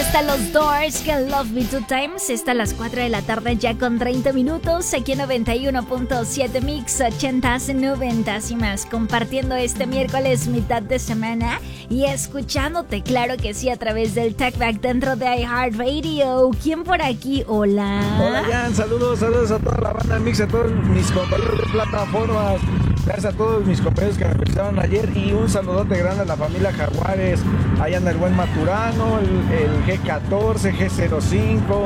Están los Doors, que Love Me Two Times. Está a las 4 de la tarde ya con 30 minutos. Aquí en 91.7 Mix 80s, 90s y más. Compartiendo este miércoles mitad de semana y escuchándote, claro que sí, a través del Talkback dentro de iHeartRadio. ¿Quién por aquí? Hola. Hola, Jan. Saludos a toda la banda de Mix, a todos mis compañeros de plataformas. Gracias a todos mis compañeros que me felicitaron ayer. Y un saludote grande a la familia Jaguares. Ahí anda el buen Maturano, el G14, G05,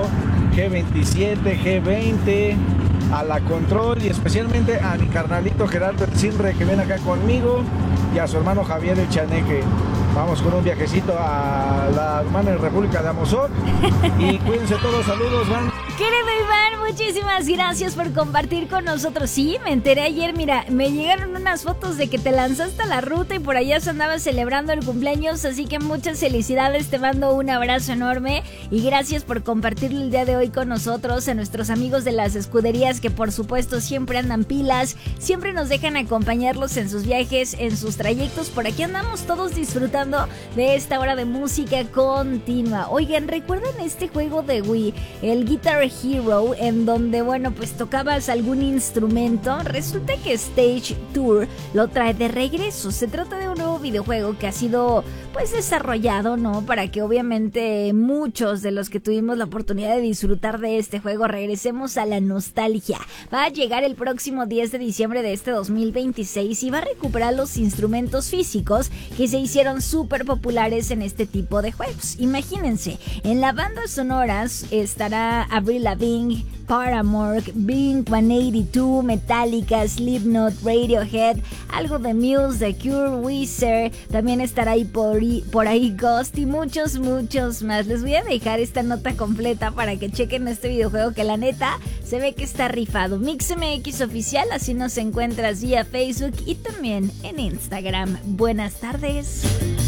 G27, G20, a la Control y especialmente a mi carnalito Gerardo el Sinre que viene acá conmigo y a su hermano Javier el Chaneque. Vamos con un viajecito a la hermana República de Amozoc y cuídense todos, saludos, van. Querido Iván, muchísimas gracias por compartir con nosotros. Sí, me enteré ayer, mira, me llegaron unas fotos de que te lanzaste a la ruta y por allá se andaba celebrando el cumpleaños, así que muchas felicidades, te mando un abrazo enorme y gracias por compartirlo el día de hoy con nosotros, a nuestros amigos de las escuderías que por supuesto siempre andan pilas, siempre nos dejan acompañarlos en sus viajes, en sus trayectos. Por aquí andamos todos disfrutando de esta hora de música continua. Oigan, ¿recuerdan este juego de Wii, el Guitar Hero, en donde, bueno, pues tocabas algún instrumento? Resulta que Stage Tour lo trae de regreso. Se trata de un nuevo videojuego que ha sido, pues, desarrollado, ¿no? Para que obviamente muchos de los que tuvimos la oportunidad de disfrutar de este juego regresemos a la nostalgia. Va a llegar el próximo 10 de diciembre de este 2026 y va a recuperar los instrumentos físicos que se hicieron súper populares en este tipo de juegos. Imagínense, en la banda sonoras estará Avril Lavigne, Paramore, Blink-182, Metallica, Slipknot, Radiohead, algo de Muse, The Cure, Weezer, también estará ahí por ahí Ghost y muchos más. Les voy a dejar esta nota completa para que chequen este videojuego que la neta se ve que está rifado. MixMX Oficial, así nos encuentras vía Facebook y también en Instagram. Buenas tardes.